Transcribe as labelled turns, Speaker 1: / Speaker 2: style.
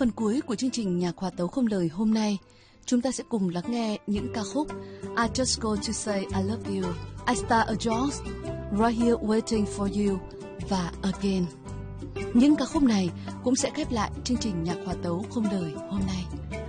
Speaker 1: phần cuối của chương trình Nhạc hòa tấu không lời hôm nay, chúng ta sẽ cùng lắng nghe những ca khúc I Just Go To Say I Love You, I Star a Jones, Right Here Waiting For You và Again. Những ca khúc này cũng sẽ khép lại chương trình Nhạc hòa tấu không lời hôm nay.